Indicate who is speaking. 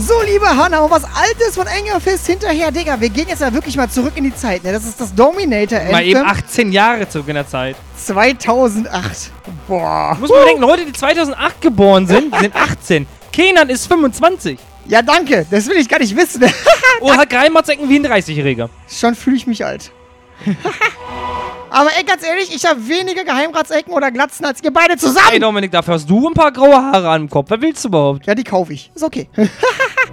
Speaker 1: So, liebe Hanna, was Altes von Engerfist hinterher, Digga. Wir gehen jetzt ja wirklich mal zurück in die Zeit, ne? Das ist das Dominator-Anthem.
Speaker 2: Mal eben 18 Jahre zurück in der Zeit.
Speaker 1: 2008. Boah.
Speaker 2: Muss man bedenken, Leute, die 2008 geboren sind 18. Kenan ist 25.
Speaker 1: Ja, danke. Das will ich gar nicht wissen.
Speaker 2: Und hat Geheimratsecken wie ein 30-Jähriger.
Speaker 1: Schon fühle ich mich alt. Aber ey, ganz ehrlich, ich habe weniger Geheimratsecken oder Glatzen als ihr beide zusammen.
Speaker 2: Hey Dominik, dafür hast du ein paar graue Haare an dem Kopf. Wer willst du überhaupt?
Speaker 1: Ja, die kaufe ich. Ist okay.